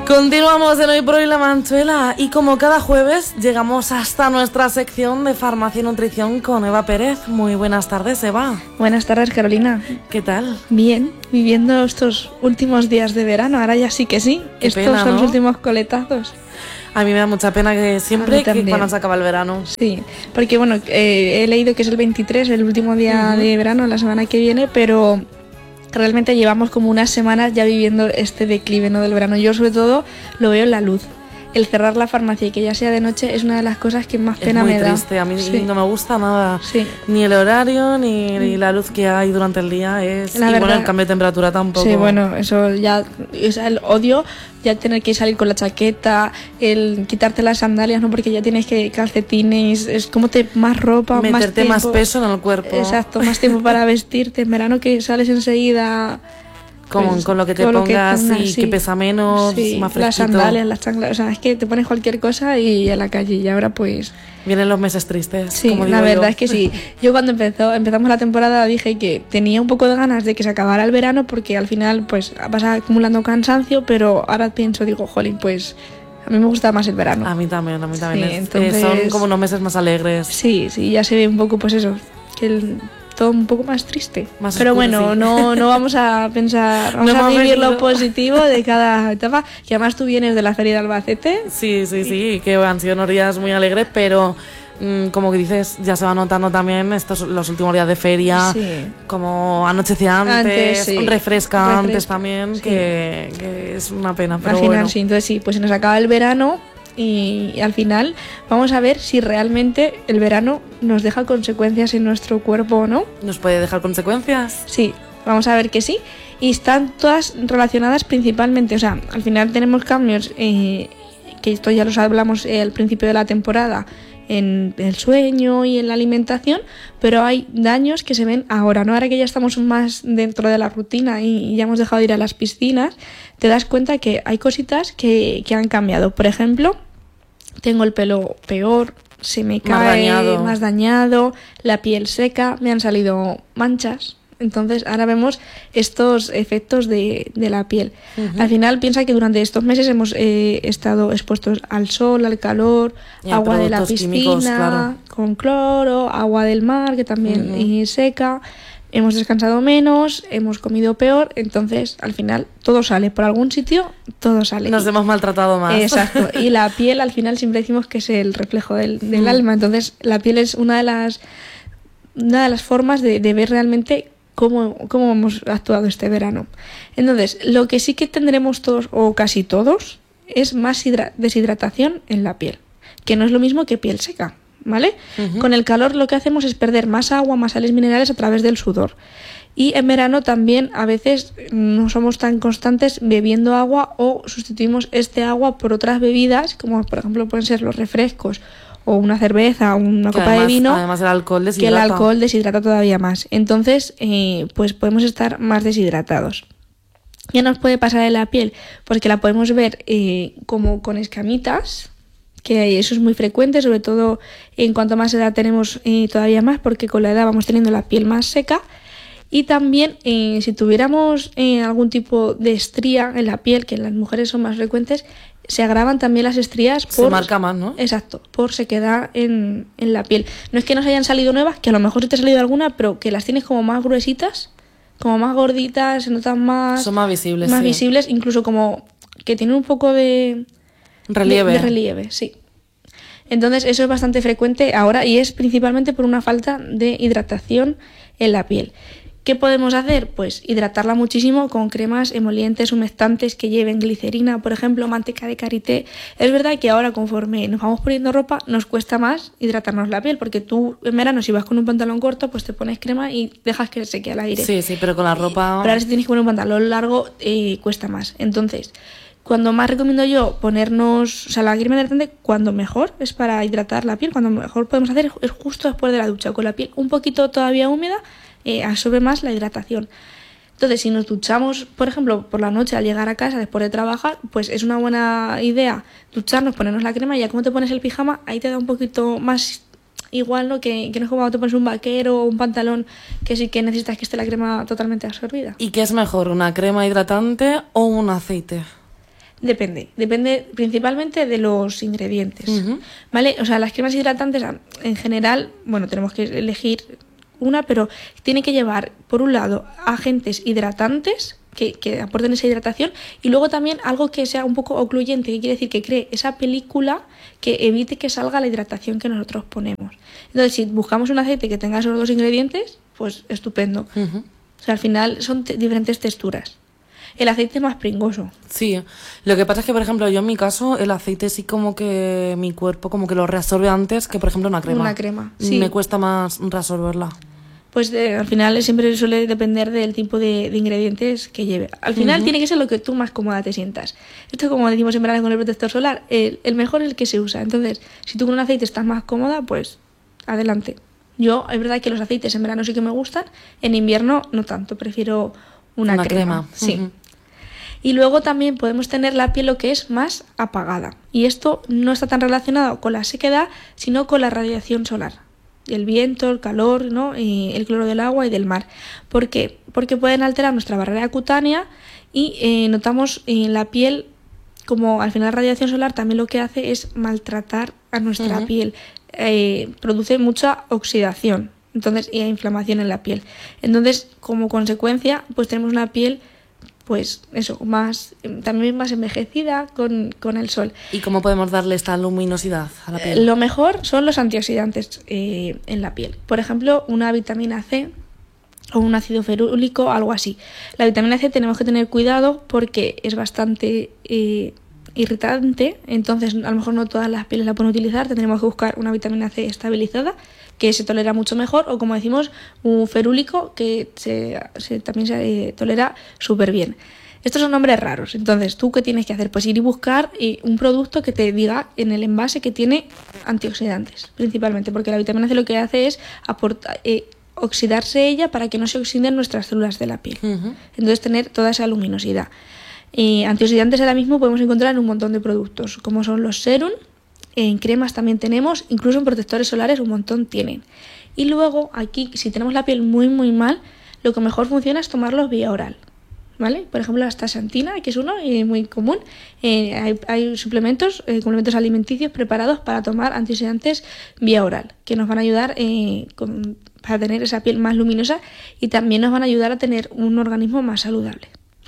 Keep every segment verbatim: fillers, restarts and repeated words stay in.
Continuamos en Hoy por Hoy La Manchuela y como cada jueves llegamos hasta nuestra sección de farmacia y nutrición con Eva Pérez. Muy buenas tardes, Eva. Buenas tardes, Carolina. ¿Qué tal? Bien, viviendo estos últimos días de verano, ahora ya sí que sí. Qué estos pena, son ¿no? los últimos coletazos. A mí me da mucha pena que siempre que también. cuando se acaba el verano. Sí, porque bueno, eh, he leído que es el veintitrés, el último día Uh-huh. de verano, la semana que viene, pero realmente llevamos como unas semanas ya viviendo este declive, ¿no?, del verano. Yo sobre todo lo veo en la luz. El cerrar la farmacia y que ya sea de noche es una de las cosas que más pena es muy me da. triste, a mí Sí. no me gusta nada. Sí. Ni el horario, ni, ni la luz que hay durante el día. Es, La y verdad, bueno, el cambio de temperatura tampoco. Sí, bueno, eso ya, o sea, el odio, ya tener que salir con la chaqueta, el quitarte las sandalias, ¿no? Porque ya tienes que calcetines, es como te más ropa, Meterte más más tiempo. peso en el cuerpo. Exacto, más tiempo para vestirte. En verano que sales enseguida Con, pues, con lo que te con lo que pongas pongas, y sí. que pesa menos, Sí, más las fresquito. sandalias, las chanclas, o sea, es que te pones cualquier cosa y a la calle. Y ahora pues Vienen los meses tristes. sí, como la digo verdad yo. es que sí. Yo cuando empezó, empezamos la temporada dije que tenía un poco de ganas de que se acabara el verano porque al final pues vas acumulando cansancio, pero ahora pienso, digo, jolín, pues a mí me gusta más el verano. A mí también, a mí también. Sí, es- entonces- eh, son como unos meses más alegres. Sí, sí, ya se ve un poco pues eso, que el, todo un poco más triste. Más Pero oscuro, bueno, sí. no, no vamos a pensar, vamos No a hemos vivir venido. lo positivo de cada etapa, que además tú vienes de la Feria de Albacete. Sí, sí, sí, que han sido unos días muy alegres, pero mm, como que dices, ya se va notando también estos los últimos días de feria, Sí. como anochece antes, Antes, sí. refresca antes Refresca, también, sí. que, que es una pena, pero Al final bueno. sí, entonces sí, pues se nos acaba el verano y, y al final vamos a ver si realmente el verano nos deja consecuencias en nuestro cuerpo o no. ¿Nos puede dejar consecuencias? Sí, vamos a ver que sí. Y están todas relacionadas principalmente, o sea, al final tenemos cambios, eh, que esto ya los hablamos eh, al principio de la temporada, en el sueño y en la alimentación, pero hay daños que se ven ahora, ¿no? Ahora que ya estamos más dentro de la rutina y, y ya hemos dejado de ir a las piscinas, te das cuenta que hay cositas que, que han cambiado. Por ejemplo, tengo el pelo peor, se me Más cae dañado. más dañado, la piel seca, me han salido manchas. Entonces ahora vemos estos efectos de, de la piel. Ujú. Al final piensa que durante estos meses hemos eh, estado expuestos al sol, al calor, Y a agua de la productos piscina, químicos, claro. con cloro, agua del mar que también Ujú. eh, seca. Hemos descansado menos, hemos comido peor, entonces al final todo sale por algún sitio, todo sale. Nos hemos maltratado más. Exacto. Y la piel al final siempre decimos que es el reflejo del, del Mm. alma. Entonces la piel es una de las una de las formas de, de ver realmente cómo, cómo hemos actuado este verano. Entonces, lo que sí que tendremos todos, o casi todos, es más hidra- deshidratación en la piel, que no es lo mismo que piel seca, ¿vale? Ujú. Con el calor lo que hacemos es perder más agua, más sales minerales a través del sudor. Y en verano también a veces no somos tan constantes bebiendo agua o sustituimos este agua por otras bebidas, como por ejemplo pueden ser los refrescos o una cerveza o una Que copa además, de vino, Además el alcohol que el deshidrata. alcohol deshidrata todavía más. Entonces, eh, pues podemos estar más deshidratados. ¿Qué nos puede pasar en la piel? Pues que la podemos ver eh, como con escamitas, que eso es muy frecuente, sobre todo en cuanto más edad tenemos eh, todavía más, porque con la edad vamos teniendo la piel más seca. Y también eh, si tuviéramos eh, algún tipo de estría en la piel, que en las mujeres son más frecuentes, se agravan también las estrías por... Se marca más, ¿no? Exacto, por sequedad en, en la piel. No es que nos hayan salido nuevas, que a lo mejor sí te ha salido alguna, pero que las tienes como más gruesitas, como más gorditas, se notan más... Son más visibles, Más sí. visibles, incluso como que tienen un poco de... Relieve. De, de relieve, sí. Entonces eso es bastante frecuente ahora y es principalmente por una falta de hidratación en la piel. ¿Qué podemos hacer? Pues hidratarla muchísimo con cremas emolientes, humectantes que lleven glicerina, por ejemplo, manteca de karité. Es verdad que ahora conforme nos vamos poniendo ropa nos cuesta más hidratarnos la piel, porque tú en verano si vas con un pantalón corto pues te pones crema y dejas que se seque al aire. Sí, sí, pero con la ropa... Pero ahora si tienes que poner un pantalón largo eh, cuesta más. Entonces, cuando más recomiendo yo ponernos, o sea, la crema hidratante, cuando mejor es para hidratar la piel, cuando mejor podemos hacer es justo después de la ducha, con la piel un poquito todavía húmeda, eh, absorbe más la hidratación. Entonces, si nos duchamos, por ejemplo, por la noche al llegar a casa después de trabajar, pues es una buena idea ducharnos, ponernos la crema y ya como te pones el pijama, ahí te da un poquito más igual, ¿no? Que, que no es como cuando te pones un vaquero o un pantalón que sí que necesitas que esté la crema totalmente absorbida. ¿Y qué es mejor, una crema hidratante o un aceite? Depende, depende principalmente de los ingredientes, uh-huh. ¿vale? O sea, las cremas hidratantes en general, bueno, tenemos que elegir una, pero tiene que llevar, por un lado, agentes hidratantes que, que aporten esa hidratación y luego también algo que sea un poco ocluyente, que quiere decir que cree esa película que evite que salga la hidratación que nosotros ponemos. Entonces, si buscamos un aceite que tenga esos dos ingredientes, pues estupendo. Uh-huh. O sea, al final son te- diferentes texturas. El aceite es más pringoso. Sí, lo que pasa es que, por ejemplo, yo en mi caso, el aceite sí como que mi cuerpo como que lo reabsorbe antes que, por ejemplo, una crema. Una crema, sí. Me cuesta más reabsorberla. Pues de, al final siempre suele depender del tipo de, de ingredientes que lleve. Al final uh-huh. tiene que ser lo que tú más cómoda te sientas. Esto, como decimos en verano con el protector solar, el, el mejor es el que se usa. Entonces, si tú con un aceite estás más cómoda, pues adelante. Yo, es verdad que los aceites en verano sí que me gustan, en invierno no tanto, prefiero una, una crema. crema. Sí. Uh-huh. Y luego también podemos tener la piel lo que es más apagada. Y esto no está tan relacionado con la sequedad, sino con la radiación solar. El viento, el calor, ¿no? Y el cloro del agua y del mar. ¿Por qué? Porque pueden alterar nuestra barrera cutánea y eh, notamos en la piel como al final la radiación solar también lo que hace es maltratar a nuestra uh-huh. piel. Eh, produce mucha oxidación, entonces, y inflamación en la piel. Entonces, como consecuencia, pues tenemos una piel pues eso, más también más envejecida con, con el sol. ¿Y cómo podemos darle esta luminosidad a la piel? Eh, lo mejor son los antioxidantes eh, en la piel. Por ejemplo, una vitamina C o un ácido ferúlico, algo así. La vitamina C tenemos que tener cuidado porque es bastante eh, irritante, entonces a lo mejor no todas las pieles la pueden utilizar, tendremos que buscar una vitamina C estabilizada que se tolera mucho mejor, o como decimos, un ferúlico que se, se, también se eh, tolera súper bien. Estos son nombres raros, entonces, ¿tú qué tienes que hacer? Pues ir y buscar eh, un producto que te diga en el envase que tiene antioxidantes, principalmente, porque la vitamina C lo que hace es aportar, eh, oxidarse ella para que no se oxiden nuestras células de la piel. Uh-huh. Entonces, tener toda esa luminosidad. Eh, antioxidantes ahora mismo podemos encontrar en un montón de productos, como son los serum. En cremas también tenemos, incluso en protectores solares un montón tienen. Y luego aquí, si tenemos la piel muy muy mal, lo que mejor funciona es tomarlos vía oral, ¿vale? Por ejemplo, la astaxantina, que es uno eh, muy común. Eh, hay, hay suplementos, eh, complementos alimenticios preparados para tomar antioxidantes vía oral, que nos van a ayudar eh, con, para tener esa piel más luminosa y también nos van a ayudar a tener un organismo más saludable.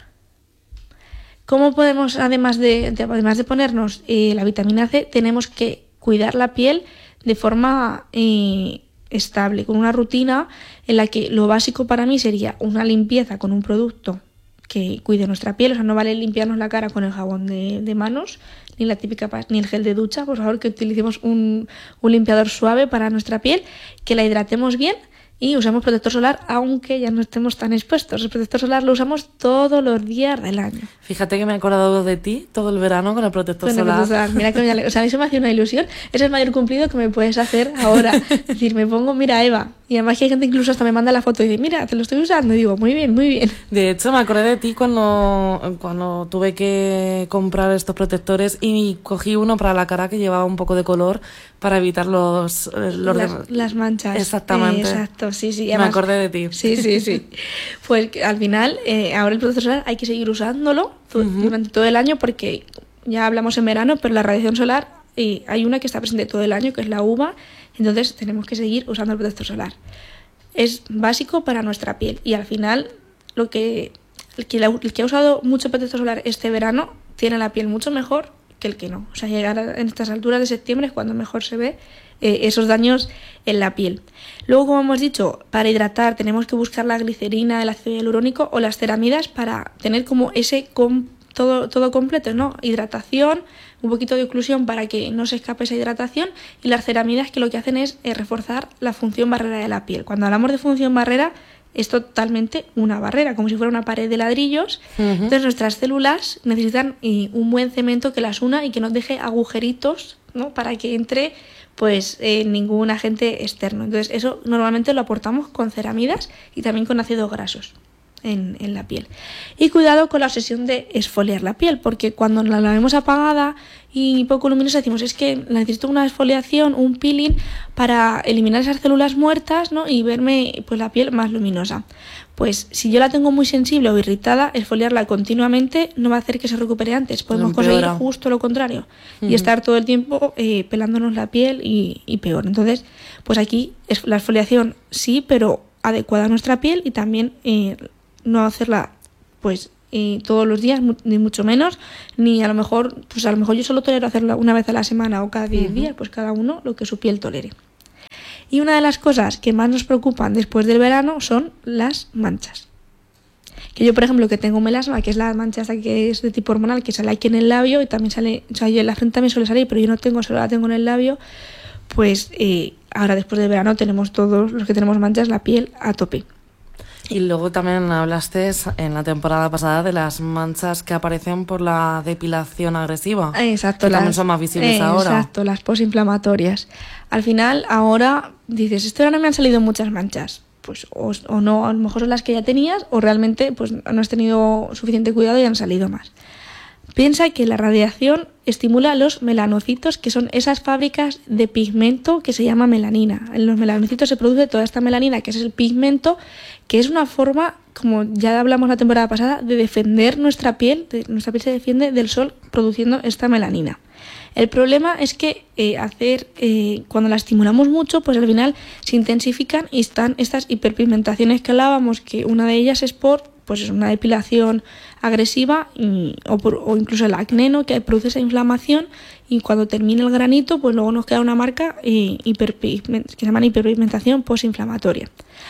¿Cómo podemos, además de, de, además de ponernos eh, la vitamina C, tenemos que cuidar la piel de forma eh, estable, con una rutina en la que lo básico para mí sería una limpieza con un producto que cuide nuestra piel? O sea, no vale limpiarnos la cara con el jabón de, de manos, ni la típica ni el gel de ducha, por favor, que utilicemos un, un limpiador suave para nuestra piel, que la hidratemos bien y usamos protector solar aunque ya no estemos tan expuestos. El protector solar lo usamos todos los días del año. Fíjate que me he acordado de ti todo el verano con el protector con solar. El protector solar. Mira que me ale... o sea, a mí se me hace una ilusión. Es el mayor cumplido que me puedes hacer ahora. Es decir, me pongo, mira, Eva. Y además que hay gente incluso hasta me manda la foto y dice, mira, te lo estoy usando. Y digo, muy bien, muy bien. De hecho, me acordé de ti cuando, cuando tuve que comprar estos protectores y cogí uno para la cara que llevaba un poco de color para evitar los... los las, de... las manchas. Exactamente. Eh, exacto, sí, sí. Además, me acordé de ti. Sí, sí, sí. Pues al final, eh, ahora el protector solar hay que seguir usándolo uh-huh. durante todo el año porque ya hablamos en verano, pero la radiación solar eh, hay una que está presente todo el año, que es la U V A, entonces tenemos que seguir usando el protector solar. Es básico para nuestra piel y al final lo que el que, la, el que ha usado mucho protector solar este verano tiene la piel mucho mejor que el que no. O sea, llegar a, en estas alturas de septiembre es cuando mejor se ve eh, esos daños en la piel. Luego, como hemos dicho, para hidratar tenemos que buscar la glicerina, el ácido hialurónico o las ceramidas para tener como ese com, todo, todo completo, ¿no? Hidratación, un poquito de oclusión para que no se escape esa hidratación y las ceramidas que lo que hacen es eh, reforzar la función barrera de la piel. Cuando hablamos de función barrera es totalmente una barrera, como si fuera una pared de ladrillos. Uh-huh. Entonces nuestras células necesitan eh, un buen cemento que las una y que no deje agujeritos, ¿no? Para que entre pues eh, ningún agente externo. Entonces eso normalmente lo aportamos con ceramidas y también con ácidos grasos. en, en la piel. Y cuidado con la obsesión de exfoliar la piel, porque cuando la, la vemos apagada y poco luminosa decimos, es que necesito una exfoliación, un peeling para eliminar esas células muertas, ¿no? Y verme pues la piel más luminosa. Pues si yo la tengo muy sensible o irritada, exfoliarla continuamente no va a hacer que se recupere antes. Podemos conseguir justo lo contrario uh-huh. y estar todo el tiempo eh, pelándonos la piel y, y peor. Entonces, pues aquí es la exfoliación sí, pero adecuada a nuestra piel y también eh, no hacerla pues eh, todos los días, ni mucho menos, ni a lo mejor, pues a lo mejor yo solo tolero hacerla una vez a la semana o cada diez uh-huh. días, pues cada uno lo que su piel tolere. Y una de las cosas que más nos preocupan después del verano son las manchas. Que yo, por ejemplo, que tengo melasma, que es la mancha esta que es de tipo hormonal, que sale aquí en el labio y también sale, o sea, yo en la frente también suele salir, pero yo no tengo, solo la tengo en el labio, pues eh, ahora después del verano tenemos todos los que tenemos manchas la piel a tope. Y luego también hablaste en la temporada pasada de las manchas que aparecen por la depilación agresiva. Exacto. Que las, también son más visibles eh, ahora. Exacto, las posinflamatorias. Al final, ahora dices, este verano me han salido muchas manchas. Pues o, o no, a lo mejor son las que ya tenías o realmente pues no has tenido suficiente cuidado y han salido más. Piensa que la radiación estimula los melanocitos, que son esas fábricas de pigmento que se llama melanina. En los melanocitos se produce toda esta melanina, que es el pigmento, que es una forma, como ya hablamos la temporada pasada, de defender nuestra piel. De, nuestra piel se defiende del sol produciendo esta melanina. El problema es que eh, hacer eh, cuando la estimulamos mucho, pues al final se intensifican y están estas hiperpigmentaciones que hablábamos, que una de ellas es por pues es una depilación agresiva y, o, por, o incluso el acné, ¿no? Que produce esa inflamación y cuando termina el granito pues luego nos queda una marca eh, hiperpigment, que se llama hiperpigmentación posinflamatoria.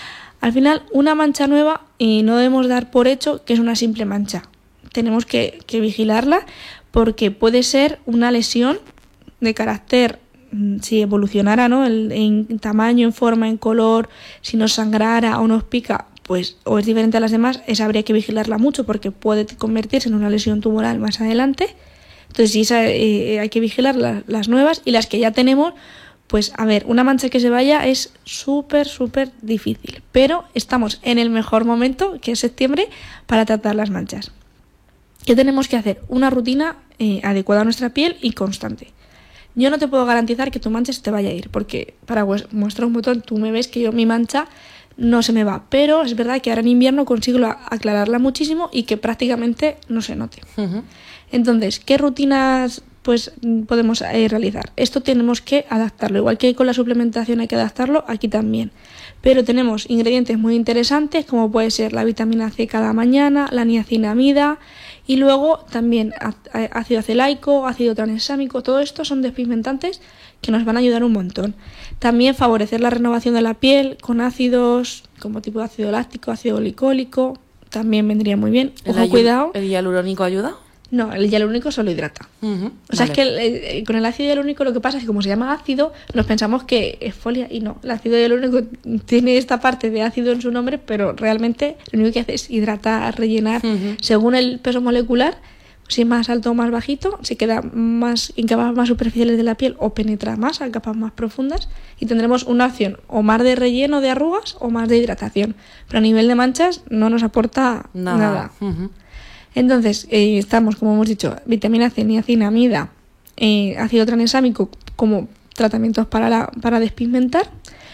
Al final una mancha nueva eh, no debemos dar por hecho que es una simple mancha. Tenemos que, que vigilarla porque puede ser una lesión de carácter, si evolucionara, ¿no? El, en tamaño, en forma, en color, si nos sangrara o nos pica, pues o es diferente a las demás, esa habría que vigilarla mucho porque puede convertirse en una lesión tumoral más adelante. Entonces, sí, esa, eh, hay que vigilar la, las nuevas y las que ya tenemos, pues a ver, una mancha que se vaya es súper, súper difícil. Pero estamos en el mejor momento, que es septiembre, para tratar las manchas. ¿Qué tenemos que hacer? Una rutina eh, adecuada a nuestra piel y constante. Yo no te puedo garantizar que tu mancha se te vaya a ir, porque para mostrar un botón, tú me ves que yo mi mancha no se me va, pero es verdad que ahora en invierno consigo aclararla muchísimo y que prácticamente no se note. Uh-huh. Entonces, ¿qué rutinas pues podemos eh, realizar? Esto tenemos que adaptarlo, igual que con la suplementación hay que adaptarlo, aquí también. Pero tenemos ingredientes muy interesantes como puede ser la vitamina C cada mañana, la niacinamida y luego también ácido acelaico, ácido tranexámico, todo esto son despigmentantes que nos van a ayudar un montón. También favorecer la renovación de la piel con ácidos como tipo de ácido láctico, ácido glicólico, también vendría muy bien. Ojo, ¿El cuidado. ¿El hialurónico ayuda? No, el hialurónico solo hidrata. Uh-huh, o sea, vale. Es que el, el, con el ácido hialurónico lo que pasa es que como se llama ácido, nos pensamos que exfolia y no. El ácido hialurónico tiene esta parte de ácido en su nombre, pero realmente lo único que hace es hidratar, rellenar. Uh-huh. Según el peso molecular, si es más alto o más bajito, se queda más en capas más superficiales de la piel o penetra más a capas más profundas y tendremos una opción o más de relleno de arrugas o más de hidratación. Pero a nivel de manchas no nos aporta nada. nada. Uh-huh. Entonces, eh, estamos, como hemos dicho, vitamina C, niacinamida, eh, ácido tranexámico como tratamientos para, la, para despigmentar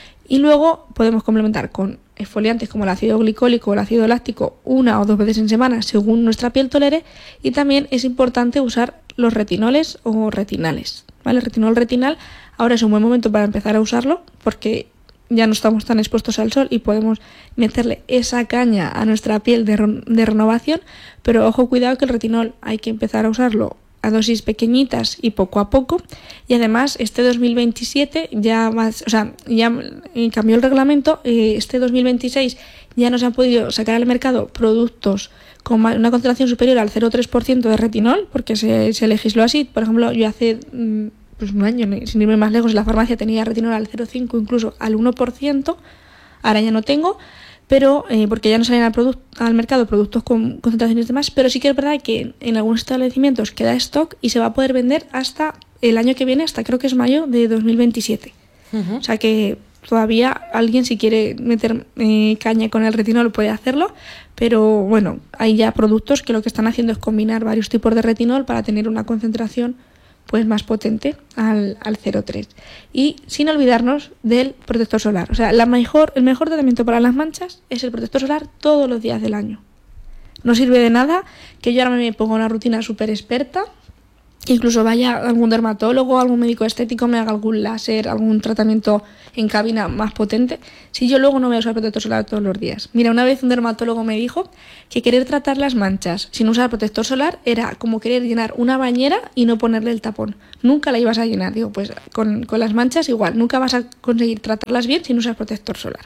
y luego podemos complementar con exfoliantes como el ácido glicólico o el ácido láctico una o dos veces en semana según nuestra piel tolere y también es importante usar los retinoles o retinales, ¿vale? El retinol retinal ahora es un buen momento para empezar a usarlo porque ya no estamos tan expuestos al sol y podemos meterle esa caña a nuestra piel de, re- de renovación, pero ojo, cuidado que el retinol hay que empezar a usarlo a dosis pequeñitas y poco a poco y además este dos mil veintisiete ya más, o sea, ya cambió el reglamento, eh, este dos mil veintiséis ya no se han podido sacar al mercado productos con una concentración superior al cero coma tres por ciento de retinol porque se, se legisló así. Por ejemplo, yo hace mmm, pues un año, sin irme más lejos, en la farmacia tenía retinol al cero coma cinco por ciento, incluso al uno por ciento, ahora ya no tengo, pero eh, porque ya no salen al, produc- al mercado productos con concentraciones de más, pero sí que es verdad que en algunos establecimientos queda stock y se va a poder vender hasta el año que viene, hasta creo que es mayo de dos mil veintisiete. Uh-huh. O sea que todavía alguien si quiere meter eh, caña con el retinol puede hacerlo, pero bueno, hay ya productos que lo que están haciendo es combinar varios tipos de retinol para tener una concentración pues más potente al, al cero coma tres. Y sin olvidarnos del protector solar. O sea, la mejor, el mejor tratamiento para las manchas es el protector solar todos los días del año. No sirve de nada que yo ahora me ponga una rutina súper experta, incluso vaya a algún dermatólogo, algún médico estético, me haga algún láser, algún tratamiento en cabina más potente, si yo luego no voy a usar protector solar todos los días. Mira, una vez un dermatólogo me dijo que querer tratar las manchas sin usar protector solar era como querer llenar una bañera y no ponerle el tapón. Nunca la ibas a llenar. Digo, pues con, con las manchas igual, nunca vas a conseguir tratarlas bien sin usar protector solar.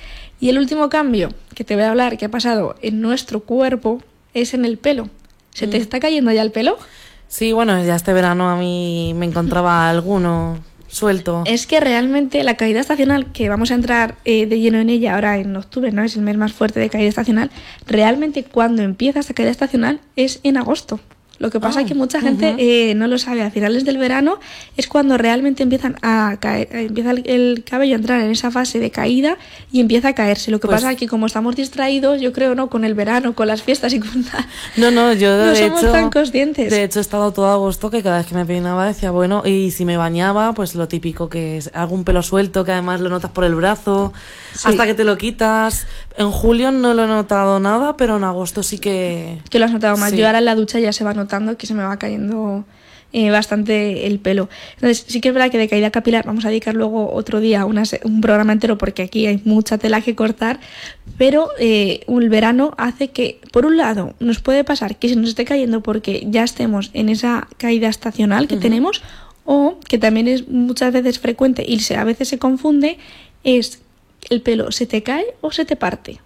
Y el último cambio que te voy a hablar que ha pasado en nuestro cuerpo es en el pelo. ¿Se te está cayendo ya el pelo? Sí, bueno, ya este verano a mí me encontraba alguno suelto. Es que realmente la caída estacional, que vamos a entrar eh, de lleno en ella ahora en octubre, ¿no? Es el mes más fuerte de caída estacional. Realmente cuando empieza esta caída estacional es en agosto. Lo que pasa es oh, que mucha gente uh-huh. eh, no lo sabe. A finales del verano es cuando realmente empiezan a caer, empieza el, el cabello a entrar en esa fase de caída y empieza a caerse. Lo que pues, pasa es que como estamos distraídos, yo creo, ¿no? Con el verano, con las fiestas y con la... No, no, yo de no hecho... somos tan conscientes. De hecho he estado todo agosto que cada vez que me peinaba decía, bueno, y si me bañaba, pues lo típico que es algún pelo suelto que además lo notas por el brazo, sí. hasta que te lo quitas. En julio no lo he notado nada, pero en agosto sí que... Que lo has notado más. Sí. Yo ahora en la ducha ya se va notando que se me va cayendo eh, bastante el pelo. Entonces sí que es verdad que de caída capilar vamos a dedicar luego otro día una, un programa entero porque aquí hay mucha tela que cortar, pero eh, el verano hace que, por un lado, nos puede pasar que se nos esté cayendo porque ya estemos en esa caída estacional que uh-huh. tenemos, o que también es muchas veces frecuente y se, a veces se confunde, es el pelo se te cae o se te parte.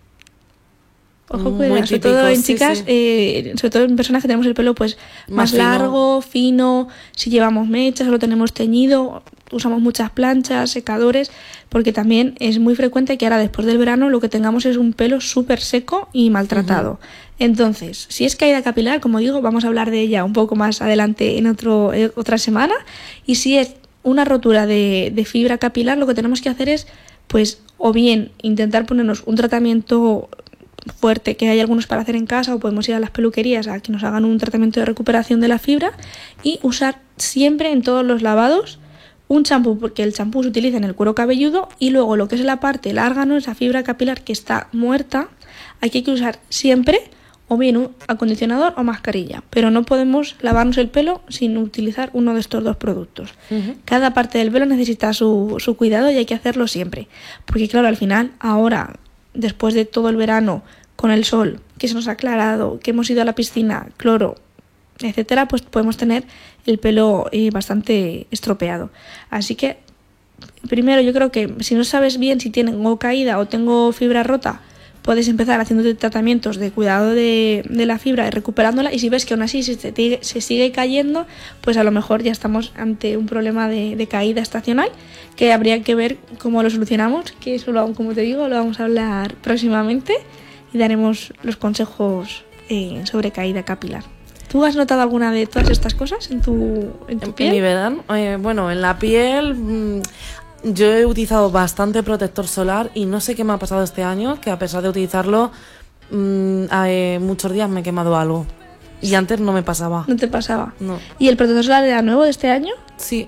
Ojo, cuidado, sobre típico, todo en sí, chicas, sí. Eh, sobre todo en personas que tenemos el pelo pues más, más largo, fino, si llevamos mechas o lo tenemos teñido, usamos muchas planchas, secadores, porque también es muy frecuente que ahora después del verano lo que tengamos es un pelo súper seco y maltratado. Uh-huh. Entonces, si es caída capilar, como digo, vamos a hablar de ella un poco más adelante en otro en otra semana, y si es una rotura de, de fibra capilar, lo que tenemos que hacer es, pues, o bien intentar ponernos un tratamiento fuerte, que hay algunos para hacer en casa, o podemos ir a las peluquerías a que nos hagan un tratamiento de recuperación de la fibra, y usar siempre en todos los lavados un champú, porque el champú se utiliza en el cuero cabelludo, y luego lo que es la parte larga, ¿no? Esa fibra capilar que está muerta, aquí hay que usar siempre o bien un acondicionador o mascarilla, pero no podemos lavarnos el pelo sin utilizar uno de estos dos productos. Uh-huh. Cada parte del pelo necesita su, su cuidado y hay que hacerlo siempre, porque claro, al final, ahora, después de todo el verano, con el sol, que se nos ha aclarado, que hemos ido a la piscina, cloro, etcétera, pues podemos tener el pelo eh, bastante estropeado. Así que, primero, yo creo que si no sabes bien si tengo caída o tengo fibra rota, puedes empezar haciendo tratamientos de cuidado de, de la fibra y recuperándola, y si ves que aún así se, te, se sigue cayendo, pues a lo mejor ya estamos ante un problema de, de caída estacional, que habría que ver cómo lo solucionamos, que eso, lo, como te digo, lo vamos a hablar próximamente y daremos los consejos eh, sobre caída capilar. ¿Tú has notado alguna de todas estas cosas en tu, en tu en piel? En mi verano, eh, bueno, en la piel... Mmm... Yo he utilizado bastante protector solar y no sé qué me ha pasado este año, que a pesar de utilizarlo, mmm, eh, muchos días me he quemado algo. Y antes no me pasaba. ¿No te pasaba? No. ¿Y el protector solar era nuevo de este año? Sí.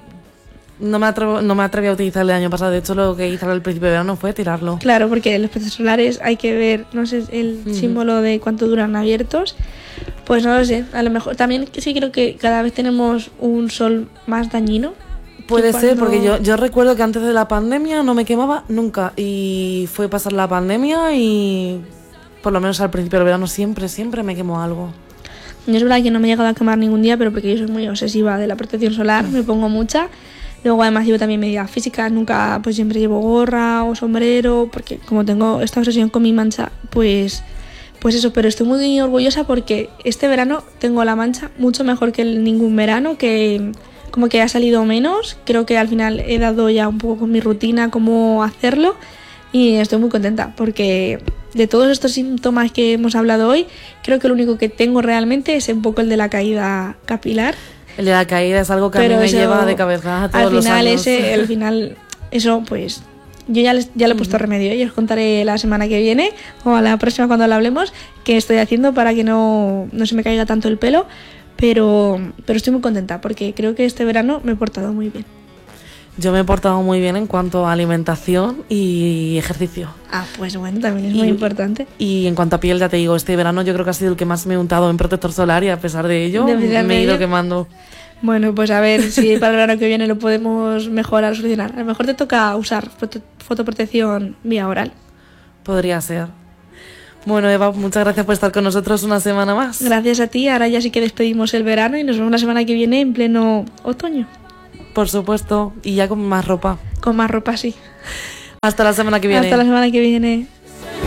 No me, atrevo, no me atreví a utilizarlo el año pasado. De hecho, lo que hice al principio de verano fue tirarlo. Claro, porque los protectores solares hay que ver, no sé, el uh-huh. símbolo de cuánto duran abiertos. Pues no lo sé. A lo mejor también sí creo que cada vez tenemos un sol más dañino. Puede cuando... ser, porque yo, yo recuerdo que antes de la pandemia no me quemaba nunca, y fue pasar la pandemia y por lo menos al principio del verano siempre, siempre me quemó algo. Yo es verdad que no me he llegado a quemar ningún día, pero porque yo soy muy obsesiva de la protección solar, me pongo mucha. Luego además llevo también medidas físicas, nunca, pues siempre llevo gorra o sombrero, porque como tengo esta obsesión con mi mancha, pues... Pues eso, pero estoy muy orgullosa porque este verano tengo la mancha mucho mejor que el ningún verano, que... como que ha salido menos. Creo que al final he dado ya un poco con mi rutina cómo hacerlo y estoy muy contenta porque de todos estos síntomas que hemos hablado hoy, creo que lo único que tengo realmente es un poco el de la caída capilar. El de la caída es algo que pero a mí me eso, lleva de cabeza todos al los final años. Ese, al final eso pues Yo ya, les, ya le he puesto remedio y os contaré la semana que viene o a la próxima cuando lo hablemos qué estoy haciendo para que no, no se me caiga tanto el pelo, pero, pero estoy muy contenta porque creo que este verano me he portado muy bien. Yo me he portado muy bien en cuanto a alimentación y ejercicio. Ah, pues bueno, también es y, muy importante. Y en cuanto a piel, ya te digo, este verano yo creo que ha sido el que más me he untado en protector solar y a pesar de ello de me he ido ello. quemando. Bueno, pues a ver si para el verano que viene lo podemos mejorar, solucionar. A lo mejor te toca usar foto, fotoprotección vía oral. Podría ser. Bueno, Eva, muchas gracias por estar con nosotros una semana más. Gracias a ti. Ahora ya sí que despedimos el verano y nos vemos la semana que viene en pleno otoño. Por supuesto, y ya con más ropa. Con más ropa, sí. Hasta la semana que viene. Hasta la semana que viene.